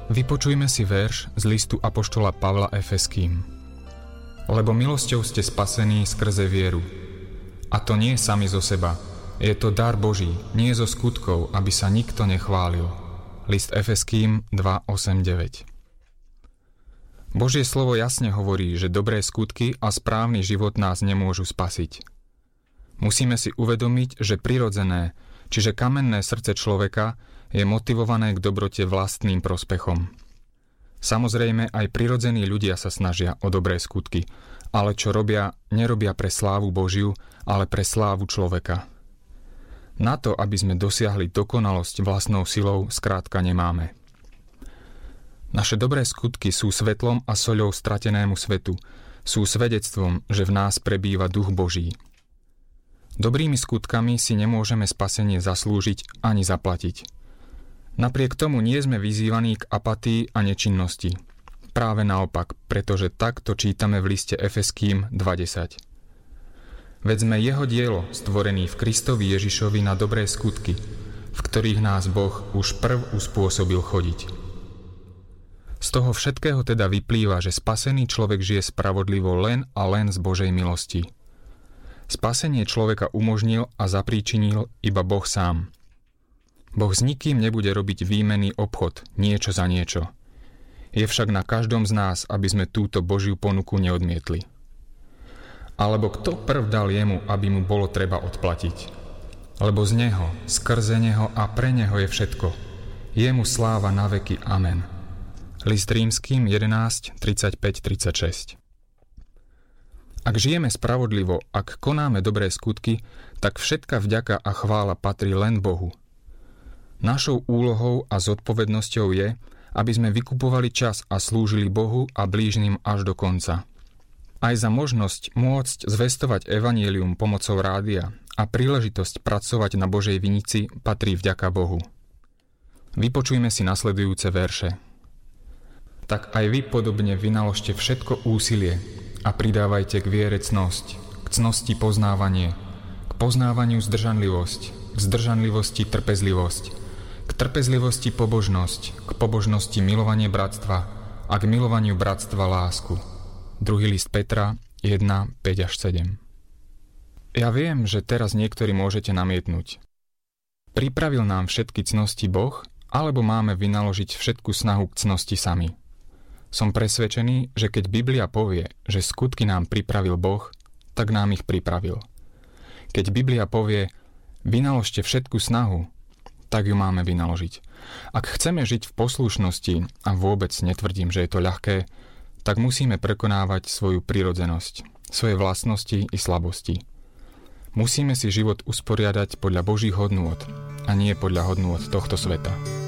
Vypočujme si verš z listu apoštola Pavla Efeským. Lebo milosťou ste spasení skrze vieru. A to nie sami zo seba. Je to dar Boží, nie zo skutkov, aby sa nikto nechválil. List Efeským 2:8-9. Božie slovo jasne hovorí, že dobré skutky a správny život nás nemôžu spasiť. Musíme si uvedomiť, že prirodzené, čiže kamenné srdce človeka je motivované k dobrote vlastným prospechom. Samozrejme, aj prirodzení ľudia sa snažia o dobré skutky, ale čo robia, nerobia pre slávu Božiu, ale pre slávu človeka. Na to, aby sme dosiahli dokonalosť vlastnou silou, skrátka nemáme. Naše dobré skutky sú svetlom a soľou stratenému svetu, sú svedectvom, že v nás prebýva duch Boží. Dobrými skutkami si nemôžeme spasenie zaslúžiť ani zaplatiť. Napriek tomu nie sme vyzývaní k apatii a nečinnosti. Práve naopak, pretože takto čítame v liste Efeským 2:10. Veď sme jeho dielo, stvorený v Kristovi Ježišovi na dobré skutky, v ktorých nás Boh už prv uspôsobil chodiť. Z toho všetkého teda vyplýva, že spasený človek žije spravodlivo len a len z Božej milosti. Spasenie človeka umožnil a zapríčinil iba Boh sám. Boh s nikým nebude robiť výmenný obchod, niečo za niečo. Je však na každom z nás, aby sme túto Božiu ponuku neodmietli. Alebo kto prv dal jemu, aby mu bolo treba odplatiť? Lebo z neho, skrze neho a pre neho je všetko. Jemu sláva na veky. Amen. List Rímskym 11:35-36. Ak žijeme spravodlivo, ak konáme dobré skutky, tak všetka vďaka a chvála patrí len Bohu. Našou úlohou a zodpovednosťou je, aby sme vykupovali čas a slúžili Bohu a blížnym až do konca. Aj za možnosť môcť zvestovať evanjelium pomocou rádia a príležitosť pracovať na Božej vinici patrí vďaka Bohu. Vypočujme si nasledujúce verše. Tak aj vy podobne vynaložte všetko úsilie a pridávajte k viere cnosť, k cnosti poznávanie, k poznávaniu zdržanlivosť, k zdržanlivosti trpezlivosť, k trpezlivosti pobožnosť, k pobožnosti milovanie bratstva a k milovaniu bratstva lásku. 2. list Petra 1:5-7. Ja viem, že teraz niektorí môžete namietnúť. Pripravil nám všetky cnosti Boh, alebo máme vynaložiť všetku snahu k cnosti sami? Som presvedčený, že keď Biblia povie, že skutky nám pripravil Boh, tak nám ich pripravil. Keď Biblia povie, vynaložte všetku snahu, tak ju máme vynaložiť. Ak chceme žiť v poslušnosti, a vôbec netvrdím, že je to ľahké, tak musíme prekonávať svoju prirodzenosť, svoje vlastnosti i slabosti. Musíme si život usporiadať podľa Božích hodnôt a nie podľa hodnôt tohto sveta.